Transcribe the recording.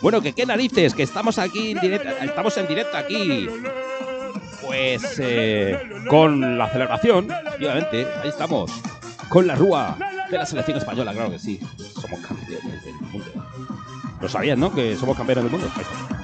Bueno, que qué narices, que estamos aquí en directo, estamos en directo aquí. Pues con la celebración, obviamente, ahí estamos. Con la rúa de la selección española, claro que sí. Somos campeones del mundo. Lo sabías, ¿no? Que somos campeones del mundo. Ahí está.